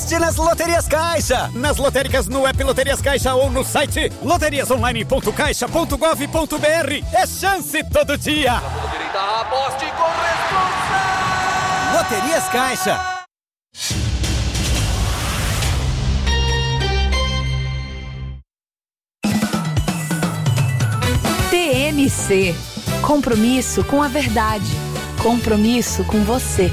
aposte nas Loterias Caixa. Nas lotéricas, no app Loterias Caixa ou no site loteriasonline.caixa.gov.br. É chance todo dia. Direita, aposte com responsa. Loterias Caixa. TMC. Compromisso com a verdade. Compromisso com você.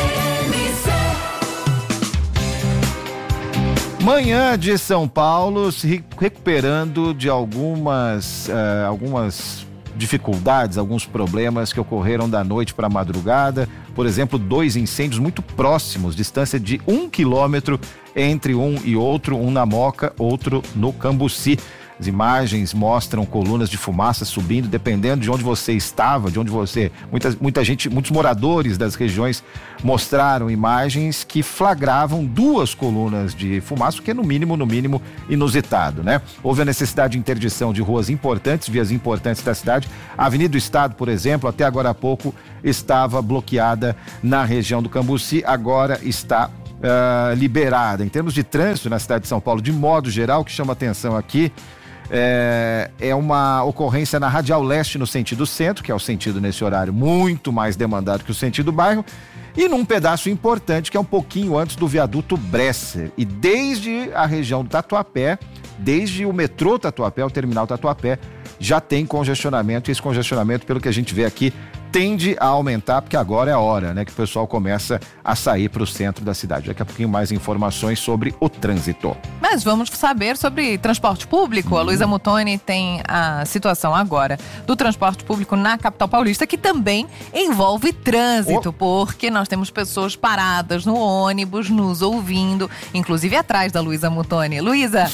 Manhã de São Paulo se recuperando de algumas dificuldades, alguns problemas que ocorreram da noite para a madrugada. Por exemplo, 2 incêndios muito próximos, distância de 1 quilômetro entre um e outro, um na Moca, outro no Cambuci. As imagens mostram colunas de fumaça subindo, dependendo de onde você estava, de onde você... Muita gente, muitos moradores das regiões mostraram imagens que flagravam 2 colunas de fumaça, o que é no mínimo inusitado, né? Houve a necessidade de interdição de ruas importantes, vias importantes da cidade. A Avenida do Estado, por exemplo, até agora há pouco estava bloqueada na região do Cambuci, agora está liberada. Em termos de trânsito na cidade de São Paulo, de modo geral, o que chama atenção aqui é uma ocorrência na Radial Leste no sentido centro, que é o sentido nesse horário muito mais demandado que o sentido bairro, e num pedaço importante que é um pouquinho antes do viaduto Bresser. E desde a região do Tatuapé, desde o metrô Tatuapé, o terminal Tatuapé, já tem congestionamento, e esse congestionamento, pelo que a gente vê aqui, tende a aumentar, porque agora é a hora, né, que o pessoal começa a sair para o centro da cidade. Daqui a pouquinho mais informações sobre o trânsito. Mas vamos saber sobre transporte público. A Luísa Muttoni tem a situação agora do transporte público na capital paulista, que também envolve trânsito, porque nós temos pessoas paradas no ônibus, nos ouvindo, inclusive atrás da Luísa Muttoni. Luísa!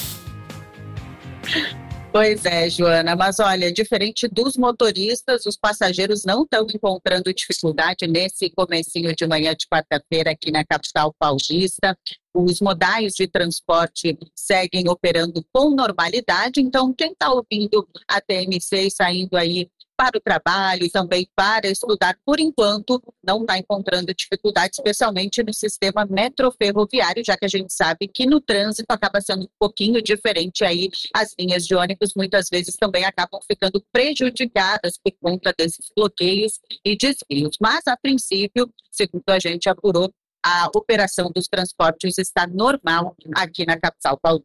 Pois é, Joana, mas olha, diferente dos motoristas, os passageiros não estão encontrando dificuldade nesse comecinho de manhã de quarta-feira aqui na capital paulista. Os modais de transporte seguem operando com normalidade, então quem está ouvindo a TMC e saindo aí para o trabalho e também para estudar, por enquanto, não está encontrando dificuldade, especialmente no sistema metroferroviário, já que a gente sabe que no trânsito acaba sendo um pouquinho diferente aí, as linhas de ônibus muitas vezes também acabam ficando prejudicadas por conta desses bloqueios e desvios. Mas, a princípio, segundo a gente apurou, a operação dos transportes está normal aqui na capital paulista.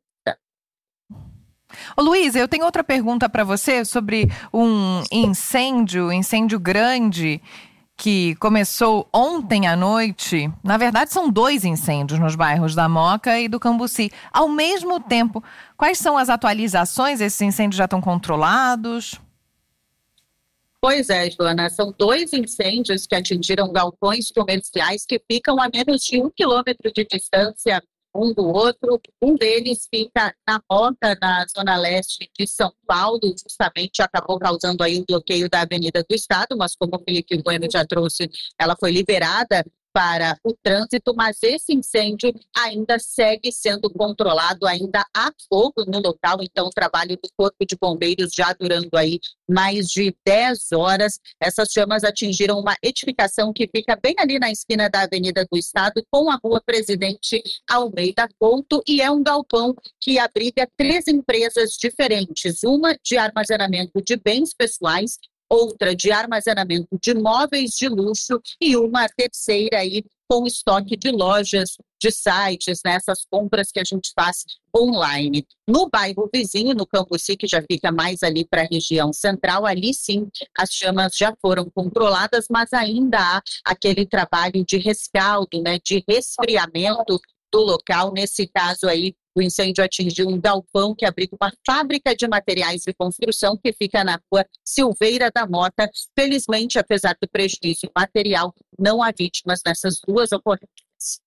Ô Luísa, eu tenho outra pergunta para você sobre um incêndio grande que começou ontem à noite. Na verdade, são 2 incêndios nos bairros da Moca e do Cambuci. Ao mesmo tempo, quais são as atualizações? Esses incêndios já estão controlados? Pois é, Joana, são 2 incêndios que atingiram galpões comerciais que ficam a menos de 1 quilômetro de distância um do outro. Um deles fica na Moca, na zona leste de São Paulo, justamente acabou causando aí o bloqueio da Avenida do Estado, mas como o Felipe Bueno já trouxe, ela foi liberada para o trânsito, mas esse incêndio ainda segue sendo controlado, ainda há fogo no local, então o trabalho do Corpo de Bombeiros já durando aí mais de 10 horas. Essas chamas atingiram uma edificação que fica bem ali na esquina da Avenida do Estado com a Rua Presidente Almeida Couto, e é um galpão que abriga 3 empresas diferentes, uma de armazenamento de bens pessoais, outra de armazenamento de móveis de luxo e uma terceira aí com estoque de lojas, de sites, nessas compras que a gente faz online. No bairro vizinho, no Cambuci, que já fica mais ali para a região central, ali sim as chamas já foram controladas, mas ainda há aquele trabalho de rescaldo, né, de resfriamento do local. Nesse caso aí, o incêndio atingiu um galpão que abriga uma fábrica de materiais de construção que fica na rua Silveira da Mota. Felizmente, apesar do prejuízo material, não há vítimas nessas 2 ocorrências.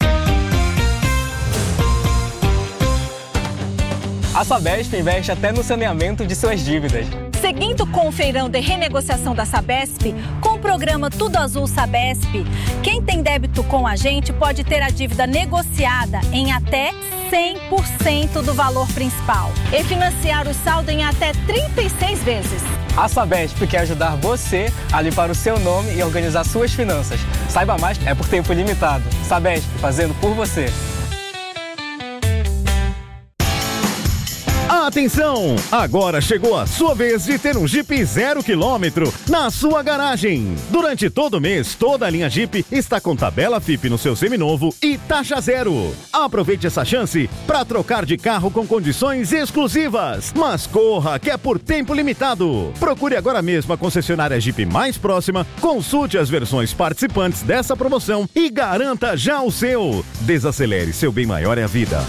A Sabesp investe até no saneamento de suas dívidas. Seguindo com o feirão de renegociação da Sabesp, com o programa Tudo Azul Sabesp, quem tem débito com a gente pode ter a dívida negociada em até 100% do valor principal e financiar o saldo em até 36 vezes. A Sabesp quer ajudar você a limpar o seu nome e organizar suas finanças. Saiba mais, é por tempo limitado. Sabesp, fazendo por você. Atenção! Agora chegou a sua vez de ter um Jeep 0 km na sua garagem. Durante todo o mês, toda a linha Jeep está com tabela FIP no seu seminovo e taxa zero. Aproveite essa chance para trocar de carro com condições exclusivas. Mas corra, que é por tempo limitado. Procure agora mesmo a concessionária Jeep mais próxima, consulte as versões participantes dessa promoção e garanta já o seu. Desacelere, seu bem maior é a vida.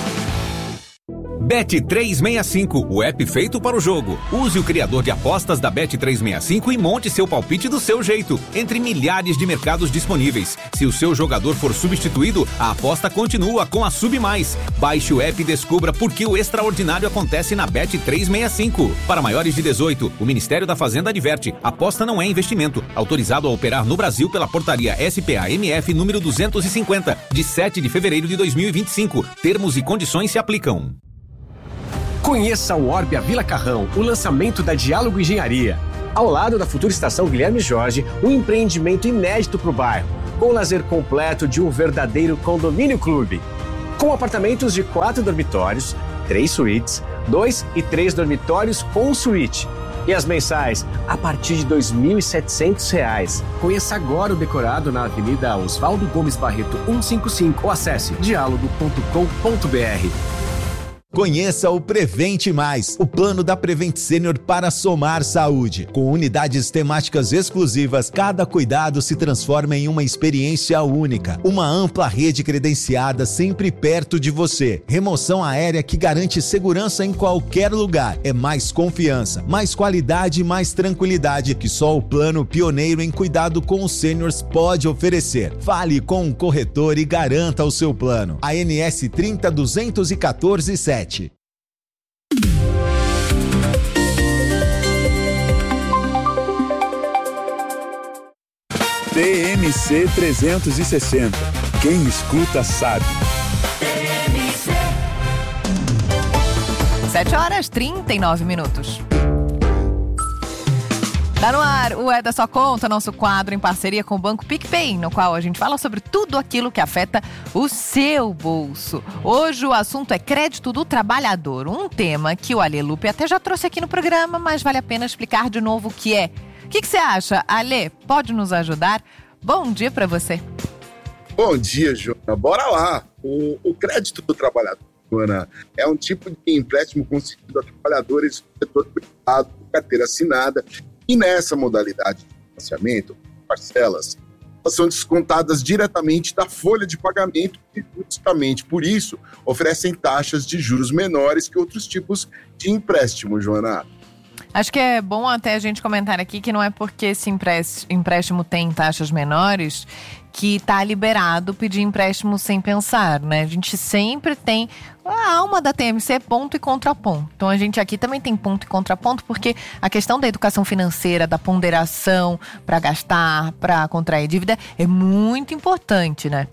Bet365, o app feito para o jogo. Use o criador de apostas da Bet365 e monte seu palpite do seu jeito, entre milhares de mercados disponíveis. Se o seu jogador for substituído, a aposta continua com a Sub Mais. Baixe o app e descubra por que o extraordinário acontece na Bet365. Para maiores de 18, o Ministério da Fazenda adverte: aposta não é investimento. Autorizado a operar no Brasil pela portaria SPA-MF número 250, de 7 de fevereiro de 2025. Termos e condições se aplicam. Conheça o Orbia Vila Carrão, o lançamento da Diálogo Engenharia. Ao lado da futura estação Guilherme Jorge, um empreendimento inédito para o bairro, com o lazer completo de um verdadeiro condomínio clube. Com apartamentos de 4 dormitórios, 3 suítes, 2 e 3 dormitórios com suíte. E as mensais a partir de R$ 2.700. Conheça agora o decorado na Avenida Oswaldo Gomes Barreto 155 ou acesse dialogo.com.br. Conheça o Prevente Mais, o plano da Prevent Senior para somar saúde. Com unidades temáticas exclusivas, cada cuidado se transforma em uma experiência única. Uma ampla rede credenciada sempre perto de você. Remoção aérea que garante segurança em qualquer lugar. É mais confiança, mais qualidade e mais tranquilidade que só o plano pioneiro em cuidado com os sêniors pode oferecer. Fale com um corretor e garanta o seu plano. ANS 30.214.7. TMC 360. Quem escuta sabe. 7h39. Tá no ar o É da Sua Conta, nosso quadro em parceria com o Banco PicPay, no qual a gente fala sobre tudo aquilo que afeta o seu bolso. Hoje o assunto é crédito do trabalhador, um tema que o Alê Lupe até já trouxe aqui no programa, mas vale a pena explicar de novo o que é. O que você acha, Alê? Pode nos ajudar? Bom dia para você. Bom dia, Joana. Bora lá. O crédito do trabalhador, Joana, é um tipo de empréstimo concedido a trabalhadores do setor privado, com carteira assinada. E nessa modalidade de financiamento, parcelas, elas são descontadas diretamente da folha de pagamento e justamente por isso oferecem taxas de juros menores que outros tipos de empréstimo, Joana. Acho que é bom até a gente comentar aqui que não é porque esse empréstimo tem taxas menores que está liberado pedir empréstimo sem pensar, né? A gente sempre tem a alma da TMC, ponto e contraponto. Então a gente aqui também tem ponto e contraponto, porque a questão da educação financeira, da ponderação para gastar, para contrair dívida é muito importante, né?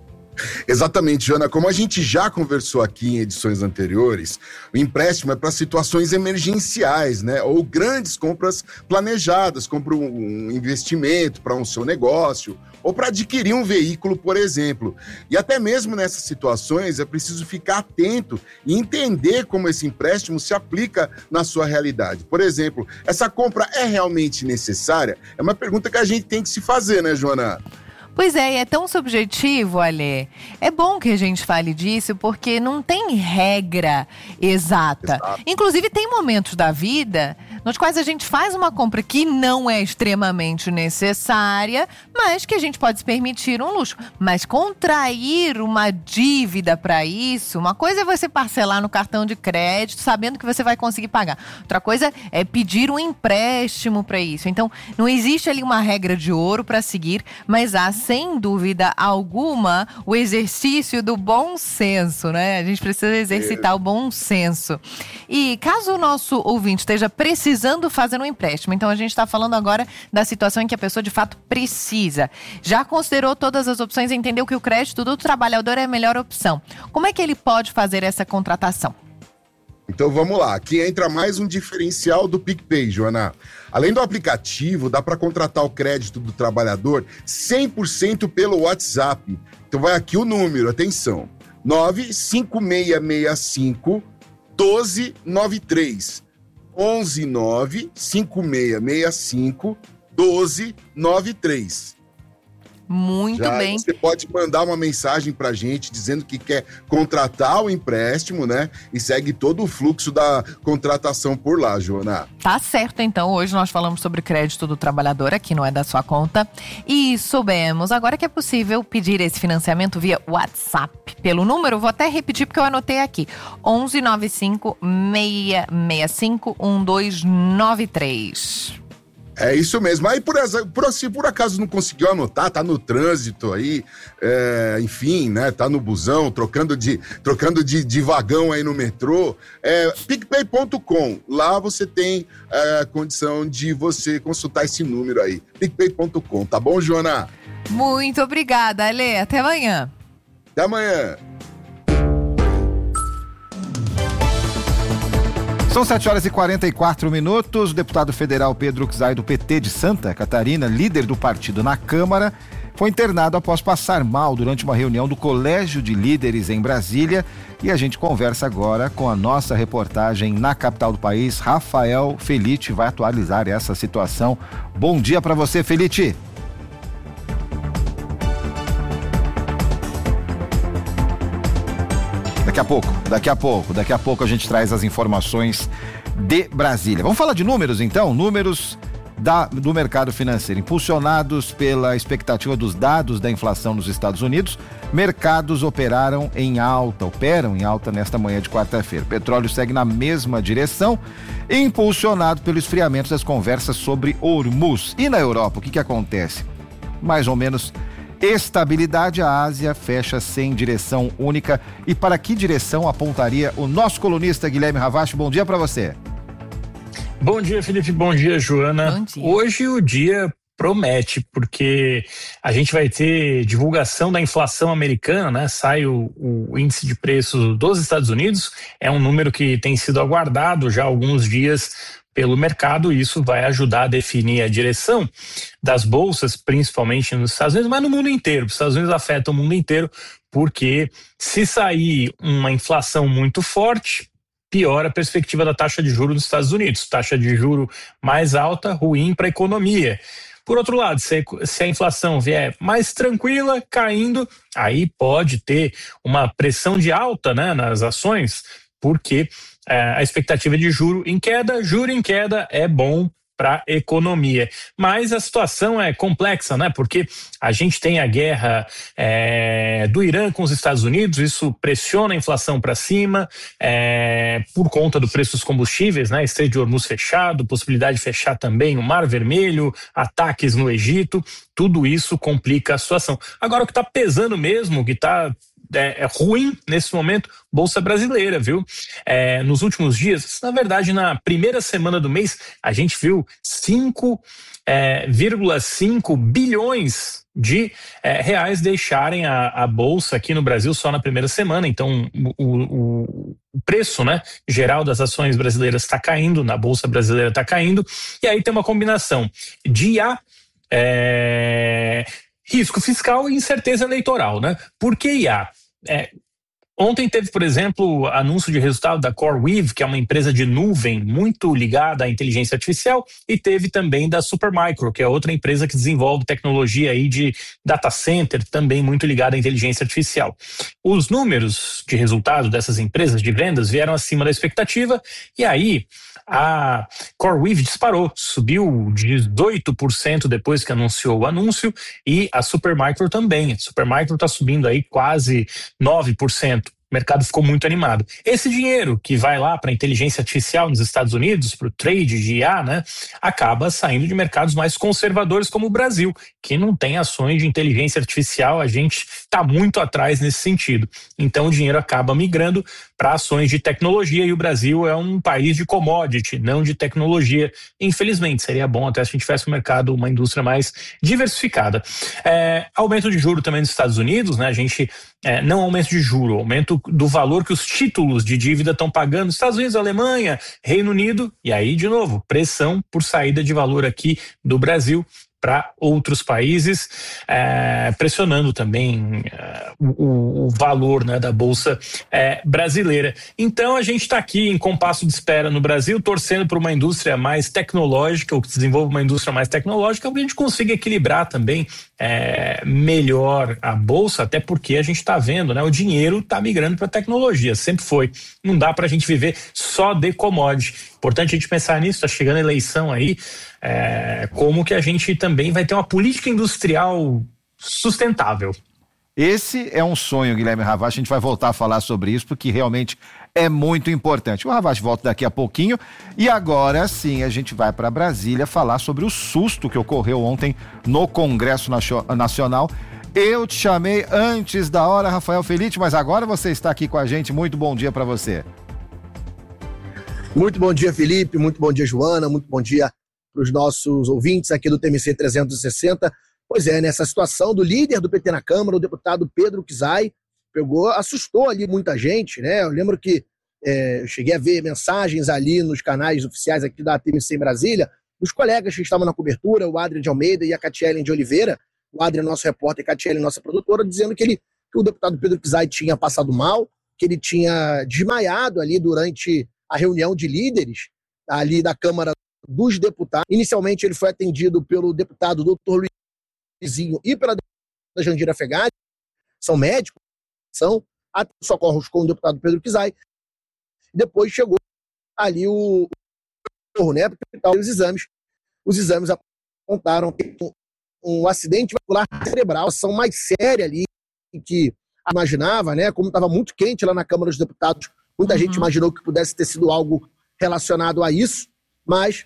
Exatamente, Joana. Como a gente já conversou aqui em edições anteriores, o empréstimo é para situações emergenciais, né? Ou grandes compras planejadas, compra um investimento para um seu negócio, ou para adquirir um veículo, por exemplo. E até mesmo nessas situações é preciso ficar atento e entender como esse empréstimo se aplica na sua realidade. Por exemplo, essa compra é realmente necessária? É uma pergunta que a gente tem que se fazer, né, Joana? Pois é, e é tão subjetivo, Alê. É bom que a gente fale disso, porque não tem regra exata. Exato. Inclusive, tem momentos da vida nos quais a gente faz uma compra que não é extremamente necessária, mas que a gente pode se permitir um luxo. Mas contrair uma dívida para isso, uma coisa é você parcelar no cartão de crédito, sabendo que você vai conseguir pagar. Outra coisa é pedir um empréstimo para isso. Então, não existe ali uma regra de ouro para seguir, mas há, sem dúvida alguma, o exercício do bom senso, né? A gente precisa exercitar o bom senso. E caso o nosso ouvinte esteja precisando fazer um empréstimo, então a gente está falando agora da situação em que a pessoa de fato precisa. Já considerou todas as opções e entendeu que o crédito do trabalhador é a melhor opção. Como é que ele pode fazer essa contratação? Então vamos lá, aqui entra mais um diferencial do PicPay, Joana. Além do aplicativo, dá para contratar o crédito do trabalhador 100% pelo WhatsApp. Então vai aqui o número, atenção, 95665 1293. 119-5665-1293. Muito bem. Você pode mandar uma mensagem pra gente dizendo que quer contratar o empréstimo, né? E segue todo o fluxo da contratação por lá, Joana. Tá certo, então. Hoje nós falamos sobre crédito do trabalhador, aqui não é da sua conta. E soubemos agora que é possível pedir esse financiamento via WhatsApp. Pelo número, vou até repetir porque eu anotei aqui. 1195-665-1293. É isso mesmo. Aí, se por acaso não conseguiu anotar, tá no trânsito aí, enfim, né? Tá no busão, trocando de vagão aí no metrô. PicPay.com. Lá você tem a condição de você consultar esse número aí. PicPay.com. Tá bom, Joana? Muito obrigada, Ale. Até amanhã. Até amanhã. São 7h44. O deputado federal Pedro Czai, do PT de Santa Catarina, líder do partido na Câmara, foi internado após passar mal durante uma reunião do Colégio de Líderes em Brasília. E a gente conversa agora com a nossa reportagem na capital do país, Rafael Felite, vai atualizar essa situação. Bom dia para você, Felite. Daqui a pouco a gente traz as informações de Brasília. Vamos falar de números então? Números do mercado financeiro. Impulsionados pela expectativa dos dados da inflação nos Estados Unidos, mercados operam em alta nesta manhã de quarta-feira. O petróleo segue na mesma direção, impulsionado pelo esfriamento das conversas sobre Hormuz. E na Europa, o que acontece? Mais ou menos estabilidade. A Ásia fecha sem direção única. E para que direção apontaria o nosso colunista Guilherme Ravache? Bom dia para você. Bom dia, Felipe. Bom dia, Joana. Bom dia. Hoje o dia promete, porque a gente vai ter divulgação da inflação americana, né? Sai o índice de preços dos Estados Unidos. É um número que tem sido aguardado já há alguns dias pelo mercado, e isso vai ajudar a definir a direção das bolsas, principalmente nos Estados Unidos, mas no mundo inteiro. Os Estados Unidos afetam o mundo inteiro, porque se sair uma inflação muito forte, piora a perspectiva da taxa de juros nos Estados Unidos. Taxa de juros mais alta, ruim para a economia. Por outro lado, se a inflação vier mais tranquila, caindo, aí pode ter uma pressão de alta, né, nas ações, porque a expectativa de juro em queda é bom para a economia. Mas a situação é complexa, né? Porque a gente tem a guerra do Irã com os Estados Unidos, isso pressiona a inflação para cima, por conta do preço dos combustíveis, né? Estreito de Hormuz fechado, possibilidade de fechar também o Mar Vermelho, ataques no Egito, tudo isso complica a situação. Agora, o que está pesando mesmo, o que está ruim nesse momento, Bolsa Brasileira, viu? Nos últimos dias, na verdade, na primeira semana do mês, a gente viu 5,5 bilhões de reais deixarem a Bolsa aqui no Brasil só na primeira semana. Então, o preço, né, geral das ações brasileiras está caindo, na Bolsa Brasileira está caindo, e aí tem uma combinação de risco fiscal e incerteza eleitoral, né? Por que IA? Ontem teve, por exemplo, anúncio de resultado da CoreWeave, que é uma empresa de nuvem muito ligada à inteligência artificial, e teve também da Supermicro, que é outra empresa que desenvolve tecnologia aí de data center, também muito ligada à inteligência artificial. Os números de resultado dessas empresas de vendas vieram acima da expectativa, e aí a CoreWeave disparou, subiu 18% depois que anunciou o anúncio, e a Supermicro também. A Supermicro está subindo aí quase 9%. O mercado ficou muito animado. Esse dinheiro que vai lá para a inteligência artificial nos Estados Unidos, para o trade de IA, né, acaba saindo de mercados mais conservadores como o Brasil, que não tem ações de inteligência artificial. A gente está muito atrás nesse sentido. Então o dinheiro acaba migrando para ações de tecnologia, e o Brasil é um país de commodity, não de tecnologia. Infelizmente, seria bom até se a gente tivesse um mercado, uma indústria mais diversificada. Aumento de juro também nos Estados Unidos, né? A gente não aumento de juro, aumento do valor que os títulos de dívida estão pagando nos Estados Unidos, Alemanha, Reino Unido, e aí, de novo, pressão por saída de valor aqui do Brasil. para outros países, pressionando também o valor, né, da Bolsa brasileira. Então a gente está aqui em compasso de espera no Brasil, torcendo por uma indústria mais tecnológica, ou que desenvolva uma indústria mais tecnológica, para que a gente consiga equilibrar também melhor a Bolsa, até porque a gente está vendo, né, o dinheiro está migrando para a tecnologia, sempre foi. Não dá para a gente viver só de commodity. Importante a gente pensar nisso, está chegando a eleição aí, como que a gente também vai ter uma política industrial sustentável. Esse é um sonho, Guilherme Ravache, a gente vai voltar a falar sobre isso, porque realmente é muito importante. O Ravache volta daqui a pouquinho e agora sim a gente vai para Brasília falar sobre o susto que ocorreu ontem no Congresso Nacional. Eu te chamei antes da hora, Rafael Felite, mas agora você está aqui com a gente. Muito bom dia para você. Muito bom dia, Felipe. Muito bom dia, Joana. Muito bom dia para os nossos ouvintes aqui do TMC 360. Pois é, nessa situação do líder do PT na Câmara, o deputado Pedro Kizai, assustou ali muita gente, né? Eu lembro que eu cheguei a ver mensagens ali nos canais oficiais aqui da TMC em Brasília, dos colegas que estavam na cobertura, o Adrian de Almeida e a Catiele de Oliveira, o Adrian, nosso repórter, e a Catiele, nossa produtora, dizendo que o deputado Pedro Kizai tinha passado mal, que ele tinha desmaiado ali durante a reunião de líderes ali da Câmara dos Deputados. Inicialmente ele foi atendido pelo deputado Dr. Luizinho e pela deputada Jandira Fegatti, são médicos, são socorros com o deputado Pedro Kizai. Depois chegou ali o né, para os exames. Os exames apontaram um acidente vascular cerebral, ação mais séria ali que imaginava, né? Como estava muito quente lá na Câmara dos Deputados, muita gente imaginou que pudesse ter sido algo relacionado a isso, mas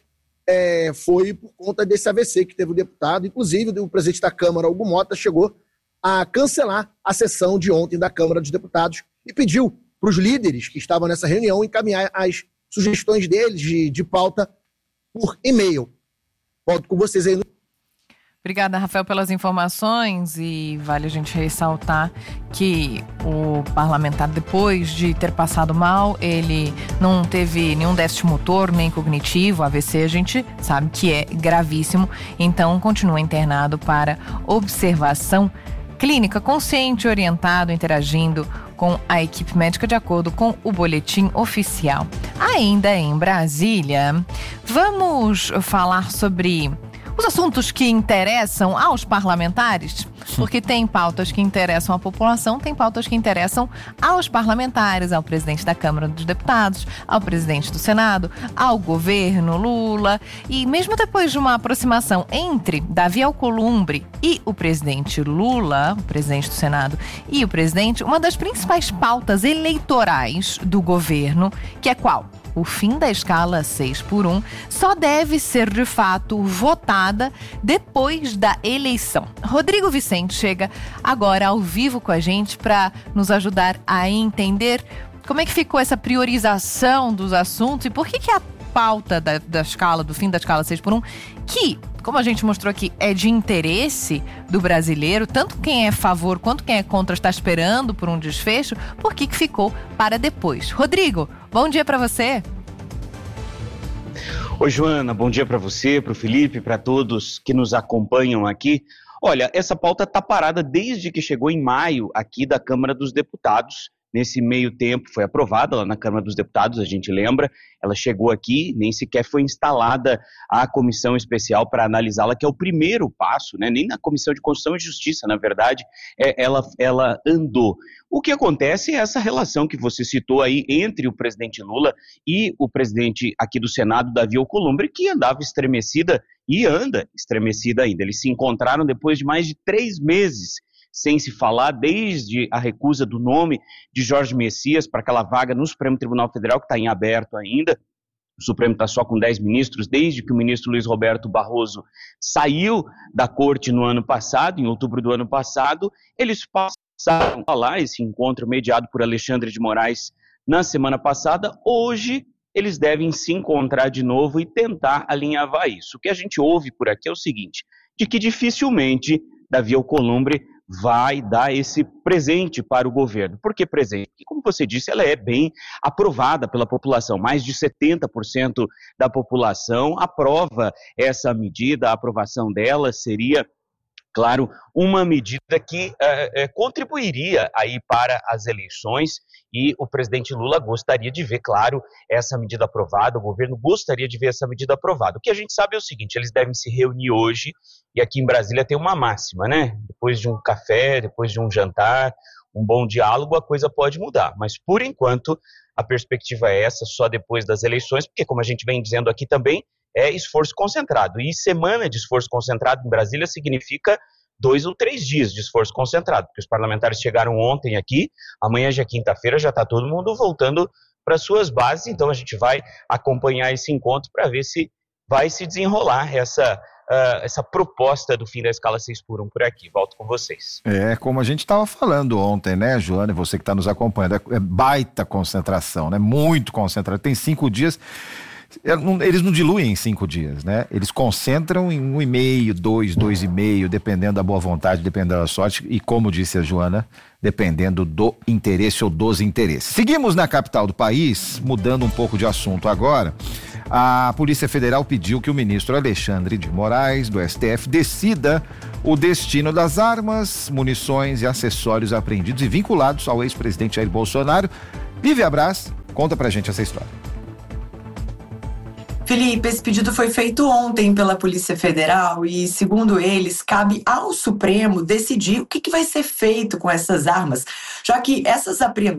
foi por conta desse AVC que teve o deputado. Inclusive, o presidente da Câmara, Hugo Mota, chegou a cancelar a sessão de ontem da Câmara dos Deputados e pediu para os líderes que estavam nessa reunião encaminhar as sugestões deles de pauta por e-mail. Volto com vocês aí. Obrigada, Rafael, pelas informações, e vale a gente ressaltar que o parlamentar, depois de ter passado mal, ele não teve nenhum déficit motor, nem cognitivo. AVC a gente sabe que é gravíssimo, então continua internado para observação clínica, consciente, orientado, interagindo com a equipe médica de acordo com o boletim oficial. Ainda em Brasília, vamos falar sobre os assuntos que interessam aos parlamentares, porque tem pautas que interessam à população, tem pautas que interessam aos parlamentares, ao presidente da Câmara dos Deputados, ao presidente do Senado, ao governo Lula. E mesmo depois de uma aproximação entre Davi Alcolumbre e o presidente Lula, o presidente do Senado e o presidente, uma das principais pautas eleitorais do governo, que é qual? O fim da escala 6x1 só deve ser de fato votada depois da eleição. Rodrigo Vicente chega agora ao vivo com a gente para nos ajudar a entender como é que ficou essa priorização dos assuntos e por que a pauta da escala, do fim da escala 6x1, que, como a gente mostrou aqui, é de interesse do brasileiro, tanto quem é a favor quanto quem é contra está esperando por um desfecho, por que ficou para depois? Rodrigo, bom dia para você. Oi, Joana, bom dia para você, para o Felipe, para todos que nos acompanham aqui. Olha, essa pauta está parada desde que chegou em maio aqui da Câmara dos Deputados. Nesse meio tempo foi aprovada lá na Câmara dos Deputados, a gente lembra, ela chegou aqui, nem sequer foi instalada a comissão especial para analisá-la, que é o primeiro passo, né? Nem na Comissão de Constituição e Justiça, na verdade, ela andou. O que acontece é essa relação que você citou aí entre o presidente Lula e o presidente aqui do Senado, Davi Alcolumbre, que andava estremecida e anda estremecida ainda. Eles se encontraram depois de mais de 3 meses sem se falar, desde a recusa do nome de Jorge Messias para aquela vaga no Supremo Tribunal Federal, que está em aberto ainda. O Supremo está só com 10 ministros, desde que o ministro Luiz Roberto Barroso saiu da corte no ano passado, em outubro do ano passado. Eles passaram a lá, esse encontro mediado por Alexandre de Moraes na semana passada. Hoje eles devem se encontrar de novo e tentar alinhavar isso. O que a gente ouve por aqui é o seguinte, de que dificilmente Davi Alcolumbre vai dar esse presente para o governo. Por que presente? Porque, como você disse, ela é bem aprovada pela população. Mais de 70% da população aprova essa medida. A aprovação dela seria, claro, uma medida que contribuiria aí para as eleições, e o presidente Lula gostaria de ver, claro, essa medida aprovada, o governo gostaria de ver essa medida aprovada. O que a gente sabe é o seguinte: eles devem se reunir hoje, e aqui em Brasília tem uma máxima, né? Depois de um café, depois de um jantar, um bom diálogo, a coisa pode mudar. Mas, por enquanto, a perspectiva é essa, só depois das eleições, porque, como a gente vem dizendo aqui também, é esforço concentrado. E semana de esforço concentrado em Brasília significa 2 ou 3 dias de esforço concentrado, porque os parlamentares chegaram ontem aqui, amanhã já é quinta-feira, já está todo mundo voltando para suas bases, então a gente vai acompanhar esse encontro para ver se vai se desenrolar essa proposta do fim da escala 6x1 por aqui. Volto com vocês. Como a gente estava falando ontem, né, Joana, e você que está nos acompanhando, é baita concentração, né, muito concentrado, tem 5 dias... Eles não diluem em 5 dias, né? Eles concentram em 1,5, 2,5, dependendo da boa vontade, dependendo da sorte e, como disse a Joana, dependendo do interesse ou dos interesses. Seguimos na capital do país, mudando um pouco de assunto agora. A Polícia Federal pediu que o ministro Alexandre de Moraes, do STF, decida o destino das armas, munições e acessórios apreendidos e vinculados ao ex-presidente Jair Bolsonaro. Lívia Braz, conta pra gente essa história. Felipe, esse pedido foi feito ontem pela Polícia Federal e, segundo eles, cabe ao Supremo decidir o que vai ser feito com essas armas, já que essas apreensões